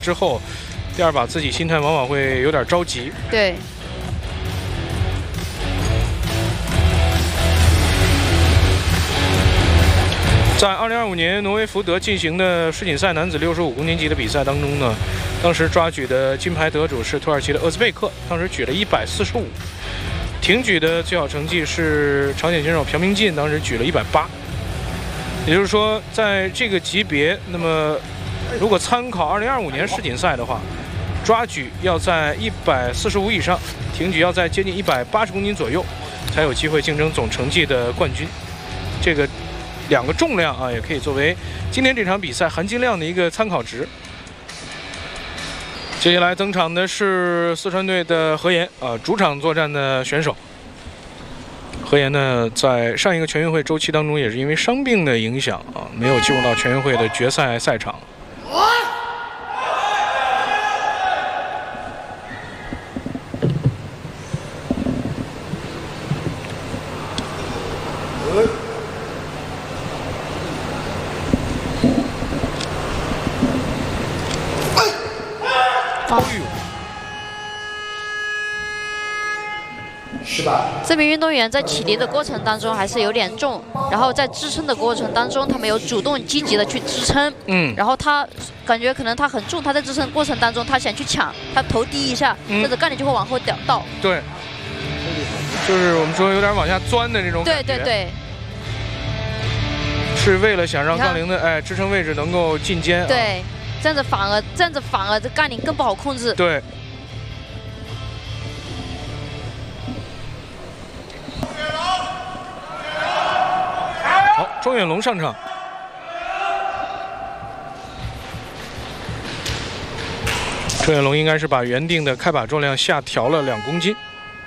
之后，第二把自己心态往往会有点着急。 对。 在2025年挪威福德进行的世锦赛男子65公斤级的比赛当中呢，当时抓举的金牌得主是土耳其的厄兹贝克，当时举了145。挺举的最好成绩是朝鲜选手朴明进，当时举了180。也就是说，在这个级别，那么如果参考2025年世锦赛的话，抓举要在145以上，挺举要在接近180公斤左右，才有机会竞争总成绩的冠军。这个2个重量啊，也可以作为今天这场比赛含金量的一个参考值。接下来登场的是四川队的何岩啊，主场作战的选手。何岩呢，在上一个全运会周期当中，也是因为伤病的影响啊，没有进入到全运会的决赛赛场。 这名运动员在起立的过程当中还是有点重，然后在支撑的过程当中，他没有主动积极的去支撑，然后他感觉可能他很重，他在支撑过程当中他想去抢，他头低一下，这个杠铃就会往后倒。对， 就是我们说有点往下钻的这种感觉。 对， 是为了想让杠铃的支撑位置能够进肩。 对，这样子反而这杠铃更不好控制。 对。好，庄远龙上场。庄远龙应该是把原定的开把重量下调了2公斤。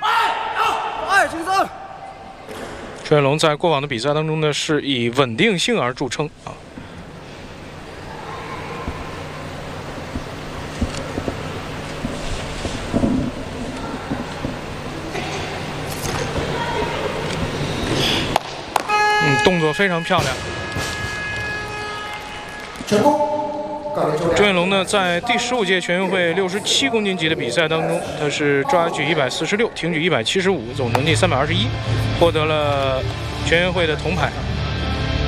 庄远龙在过往的比赛当中呢，是以稳定性而著称啊。动作非常漂亮。 成功。 庄远龙呢，在第15届全运会67公斤级的比赛当中，他是抓举146，挺举175，总成绩321，获得了全运会的铜牌。